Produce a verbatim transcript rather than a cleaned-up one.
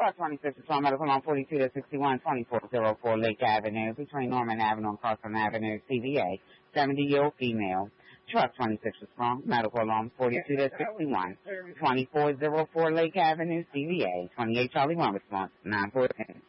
Truck twenty-six is on medical on forty-two to sixty-one, twenty-four oh four Lake Avenue, between Norman Avenue and Carson Avenue, C V A, seventy-year-old female. Truck twenty-six is from medical on forty-two to sixty-one, twenty-four oh four Lake Avenue, C V A, twenty-eight Charlie one response, nine fourteen.